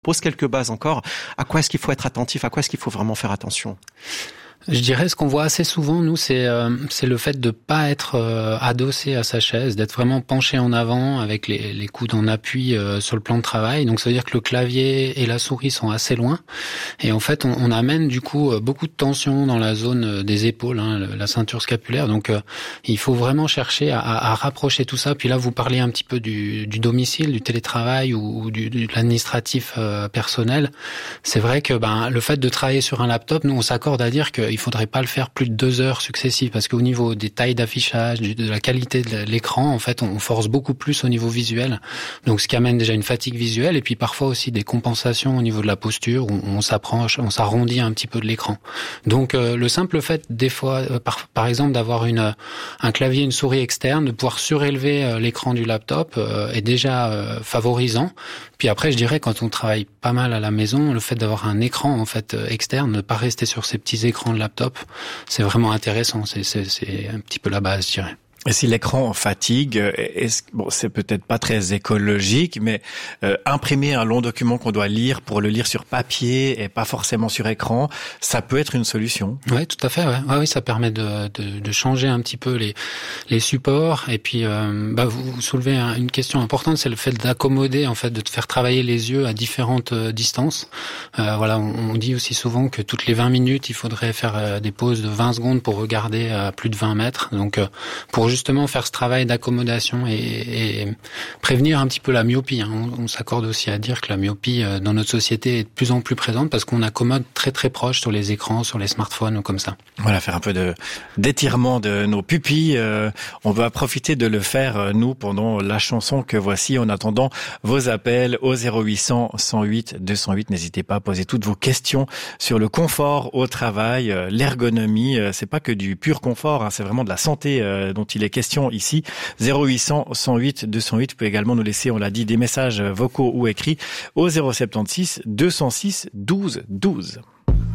Pose quelques bases encore. À quoi est-ce qu'il faut être attentif? À quoi est-ce qu'il faut vraiment faire attention? Je dirais ce qu'on voit assez souvent, nous, c'est le fait de pas être adossé à sa chaise, d'être vraiment penché en avant avec les coudes en appui sur le plan de travail. Donc ça veut dire que le clavier et la souris sont assez loin. Et en fait, on amène du coup beaucoup de tension dans la zone des épaules, la ceinture scapulaire. Donc il faut vraiment chercher à rapprocher tout ça. Puis là, vous parliez un petit peu du domicile, du télétravail ou de l'administratif personnel. C'est vrai que le fait de travailler sur un laptop, nous on s'accorde à dire que il faudrait pas le faire plus de 2 heures successives parce qu'au niveau des tailles d'affichage, de la qualité de l'écran, en fait, on force beaucoup plus au niveau visuel. Donc, ce qui amène déjà une fatigue visuelle et puis parfois aussi des compensations au niveau de la posture où on s'approche, on s'arrondit un petit peu de l'écran. Donc, le simple fait, des fois, par exemple, d'avoir un clavier, une souris externe, de pouvoir surélever l'écran du laptop est déjà favorisant. Puis après, je dirais, quand on travaille pas mal à la maison, le fait d'avoir un écran en fait externe, ne pas rester sur ces petits écrans de laptop, c'est vraiment intéressant. C'est un petit peu la base, je dirais. Et si l'écran fatigue, c'est peut-être pas très écologique, mais imprimer un long document qu'on doit lire pour le lire sur papier et pas forcément sur écran, ça peut être une solution. Oui, tout à fait. Ouais. Oui, ça permet de changer un petit peu les supports. Et puis, vous soulevez une question importante, c'est le fait d'accommoder, en fait, de te faire travailler les yeux à différentes distances. On dit aussi souvent que toutes les 20 minutes, il faudrait faire des pauses de 20 secondes pour regarder à plus de 20 mètres. Donc, pour justement faire ce travail d'accommodation et prévenir un petit peu la myopie. On s'accorde aussi à dire que la myopie dans notre société est de plus en plus présente parce qu'on accommode très très proche sur les écrans, sur les smartphones ou comme ça. Voilà, faire un peu d'étirement de nos pupilles. On va profiter de le faire, nous, pendant la chanson que voici. En attendant vos appels au 0800 108 208. N'hésitez pas à poser toutes vos questions sur le confort au travail, l'ergonomie. C'est pas que du pur confort, c'est vraiment de la santé dont il est question ici. 0800 108 208. Vous pouvez également nous laisser, on l'a dit, des messages vocaux ou écrits au 076 206 12 12.